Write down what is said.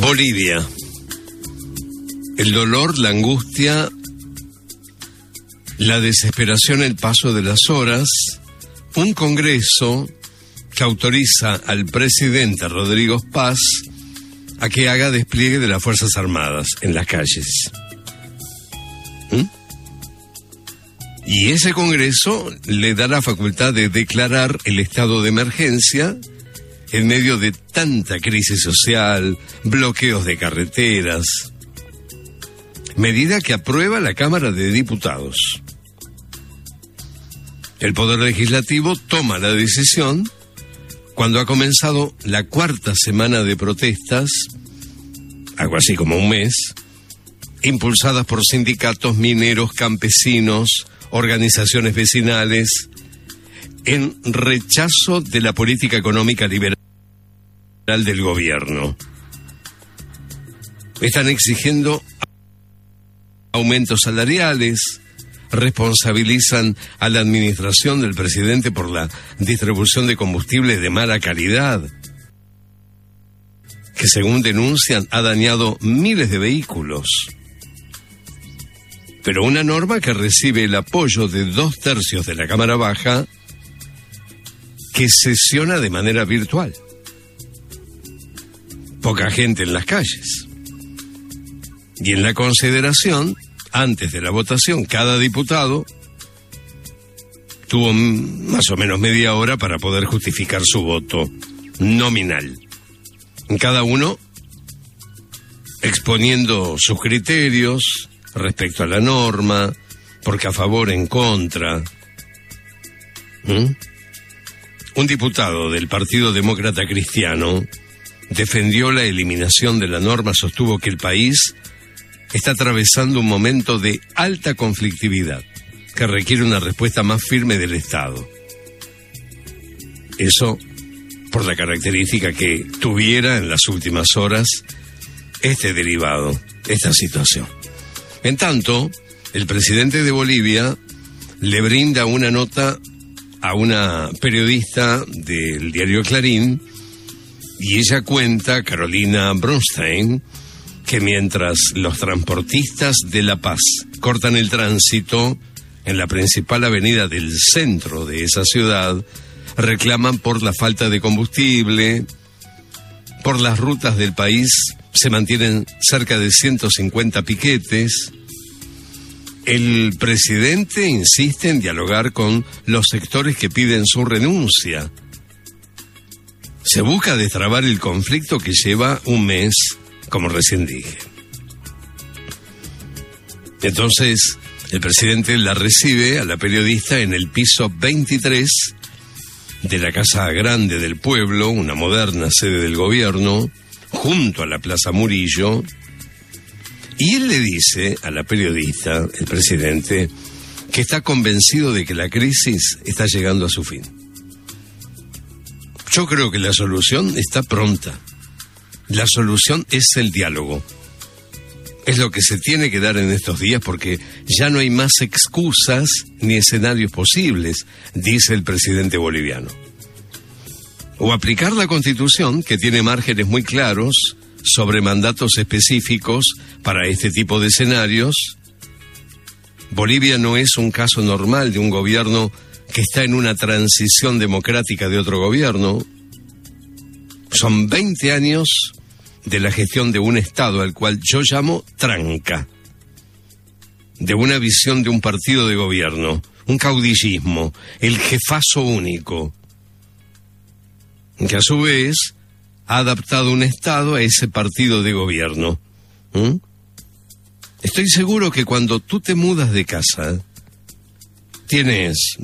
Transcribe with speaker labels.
Speaker 1: Bolivia. El dolor, la angustia, la desesperación, el paso de las horas. Un Congreso que autoriza al presidente Rodrigo Paz a que haga despliegue de las Fuerzas Armadas en las calles. Y ese Congreso le da la facultad de declarar el estado de emergencia en medio de tanta crisis social, bloqueos de carreteras, medida que aprueba la Cámara de Diputados. El Poder Legislativo toma la decisión cuando ha comenzado la cuarta semana de protestas, algo así como un mes, impulsadas por sindicatos, mineros, campesinos, organizaciones vecinales, en rechazo de la política económica liberal del gobierno. Están exigiendo aumentos salariales, responsabilizan a la administración del presidente por la distribución de combustibles de mala calidad, que según denuncian ha dañado miles de vehículos. Pero una norma que recibe el apoyo de 2/3 de la Cámara Baja, que sesiona de manera virtual. Poca gente en las calles. Y en la consideración, antes de la votación, cada diputado tuvo más o menos media hora para poder justificar su voto nominal. Cada uno exponiendo sus criterios respecto a la norma, porque a favor, en contra. Un diputado del Partido Demócrata Cristiano defendió la eliminación de la norma, sostuvo que el país está atravesando un momento de alta conflictividad que requiere una respuesta más firme del Estado. Eso por la característica que tuviera en las últimas horas este derivado, esta situación. En tanto, el presidente de Bolivia le brinda una nota a una periodista del diario Clarín, y ella cuenta, Carolina Bronstein, que mientras los transportistas de La Paz cortan el tránsito en la principal avenida del centro de esa ciudad, reclaman por la falta de combustible. Por las rutas del país se mantienen cerca de 150 piquetes. El presidente insiste en dialogar con los sectores que piden su renuncia. Se busca destrabar el conflicto que lleva un mes, como recién dije. Entonces, el presidente la recibe a la periodista en el piso 23 de la Casa Grande del Pueblo, una moderna sede del gobierno, junto a la Plaza Murillo, y él le dice a la periodista, el presidente, que está convencido de que la crisis está llegando a su fin. Yo creo que la solución está pronta. La solución es el diálogo. Es lo que se tiene que dar en estos días porque ya no hay más excusas ni escenarios posibles, dice el presidente boliviano. O aplicar la Constitución, que tiene márgenes muy claros sobre mandatos específicos para este tipo de escenarios. Bolivia no es un caso normal de un gobierno que está en una transición democrática de otro gobierno. Son 20 años de la gestión de un Estado al cual yo llamo tranca, de una visión de un partido de gobierno, un caudillismo, el jefazo único, que a su vez ha adaptado un Estado a ese partido de gobierno. Estoy seguro que cuando tú te mudas de casa, tienes